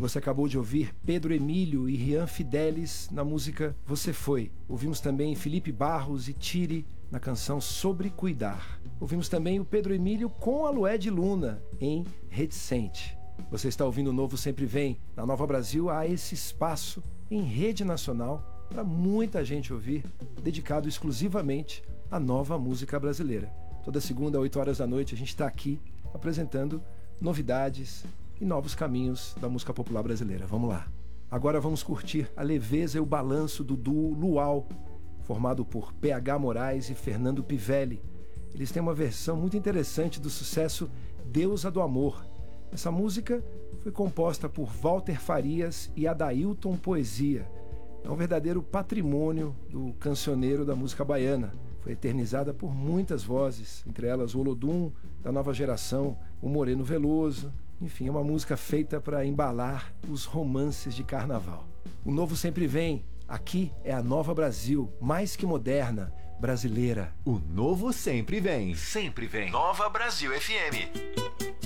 Você acabou de ouvir Pedro Emílio e Rian Fidelis na música Você Foi. Ouvimos também Felipe Barros e Tire na canção Sobre Cuidar. Ouvimos também o Pedro Emílio com a Lued Luna em Reticente. Você está ouvindo o Novo Sempre Vem. Na Nova Brasil há esse espaço em rede nacional para muita gente ouvir, dedicado exclusivamente à nova música brasileira. Toda segunda, 8 horas da noite, a gente está aqui apresentando novidades e novos caminhos da música popular brasileira. Vamos lá. Agora vamos curtir a leveza e o balanço do duo Luau, formado por PH Moraes e Fernando Pivelli. Eles têm uma versão muito interessante do sucesso Deusa do Amor. Essa música foi composta por Walter Farias e Adailton Poesia. É um verdadeiro patrimônio do cancioneiro da música baiana. Foi eternizada por muitas vozes, entre elas o Olodum, da nova geração, o Moreno Veloso. Enfim, é uma música feita para embalar os romances de carnaval. O Novo Sempre Vem. Aqui é a Nova Brasil, mais que moderna, brasileira. O Novo Sempre Vem. Sempre vem. Nova Brasil FM.